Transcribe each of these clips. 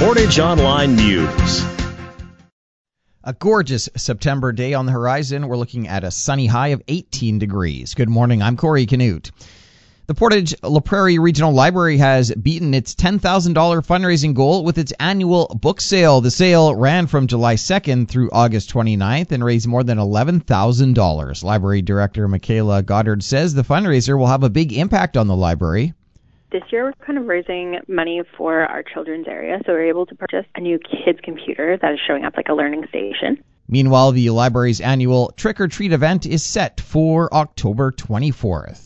Portage Online News. A gorgeous September day on the horizon. We're looking at a sunny high of 18 degrees. Good morning. I'm Corey Canute. The Portage La Prairie Regional Library has beaten its $10,000 fundraising goal with its annual book sale. The sale ran from July 2nd through August 29th and raised more than $11,000. Library Director Michaela Goddard says the fundraiser will have a big impact on the library. This year, we're kind of raising money for our children's area, so we're able to purchase a new kids computer that is showing up like a learning station. Meanwhile, the library's annual trick-or-treat event is set for October 24th.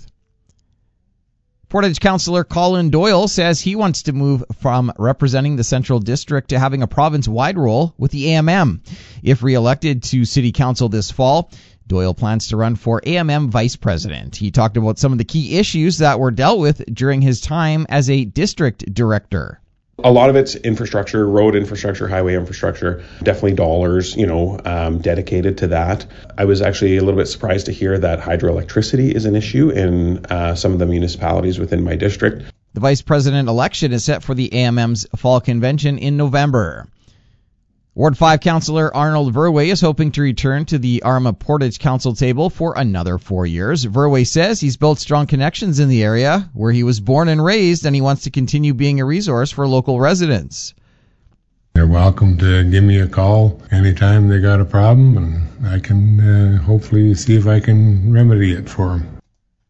Portage Councillor Colin Doyle says he wants to move from representing the Central District to having a province-wide role with the AMM. If re-elected to City Council this fall, Doyle plans to run for AMM Vice President. He talked about some of the key issues that were dealt with during his time as a district director. A lot of it's infrastructure, road infrastructure, highway infrastructure, definitely dollars, dedicated to that. I was actually a little bit surprised to hear that hydroelectricity is an issue in some of the municipalities within my district. The Vice President election is set for the AMM's fall convention in November. Ward 5 Councillor Arnold Verwey is hoping to return to the Arma Portage Council table for another 4 years. Verwey says he's built strong connections in the area where he was born and raised, and he wants to continue being a resource for local residents. They're welcome to give me a call anytime they got a problem, and I can hopefully see if I can remedy it for them.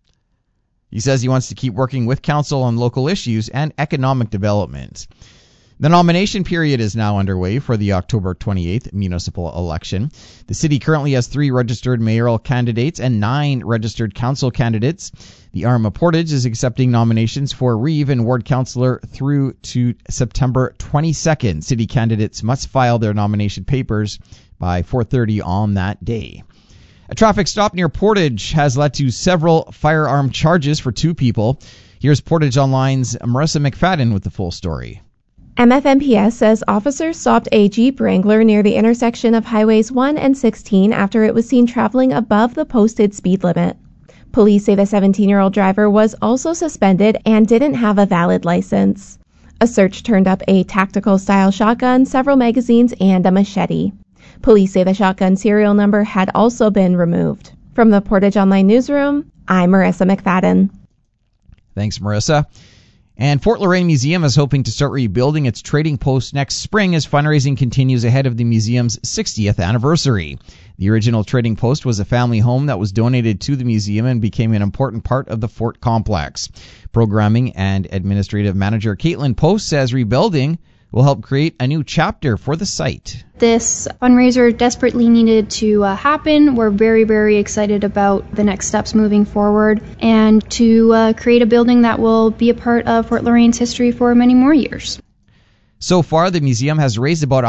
He says he wants to keep working with council on local issues and economic development. The nomination period is now underway for the October 28th municipal election. The city currently has 3 registered mayoral candidates and 9 registered council candidates. The Arma Portage is accepting nominations for Reeve and ward councillor through to September 22nd. City candidates must file their nomination papers by 4:30 on that day. A traffic stop near Portage has led to several firearm charges for 2 people. Here's Portage Online's Marissa McFadden with the full story. MFMPS says officers stopped a Jeep Wrangler near the intersection of Highways 1 and 16 after it was seen traveling above the posted speed limit. Police say the 17-year-old driver was also suspended and didn't have a valid license. A search turned up a tactical-style shotgun, several magazines, and a machete. Police say the shotgun serial number had also been removed. From the Portage Online Newsroom, I'm Marissa McFadden. Thanks, Marissa. And Fort Loraine Museum is hoping to start rebuilding its trading post next spring as fundraising continues ahead of the museum's 60th anniversary. The original trading post was a family home that was donated to the museum and became an important part of the fort complex. Programming and administrative manager Caitlin Post says rebuilding will help create a new chapter for the site. This fundraiser desperately needed to happen. We're very, very excited about the next steps moving forward and to create a building that will be a part of Fort Loraine's history for many more years. So far, the museum has raised about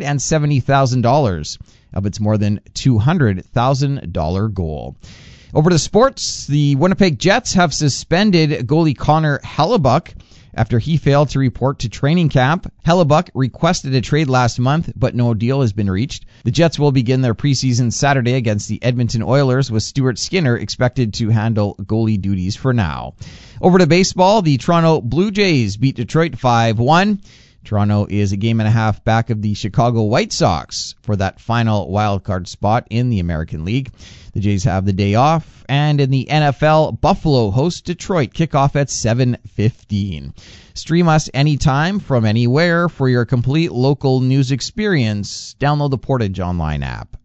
$170,000 of its more than $200,000 goal. Over to sports, the Winnipeg Jets have suspended goalie Connor Hellebuyck after he failed to report to training camp. Hellebuyck requested a trade last month, but no deal has been reached. The Jets will begin their preseason Saturday against the Edmonton Oilers, with Stuart Skinner expected to handle goalie duties for now. Over to baseball, the Toronto Blue Jays beat Detroit 5-1. Toronto is a game and a half back of the Chicago White Sox for that final wildcard spot in the American League. The Jays have the day off, and in the NFL, Buffalo hosts Detroit. Kickoff at 7:15. Stream us anytime from anywhere for your complete local news experience. Download the Portage Online app.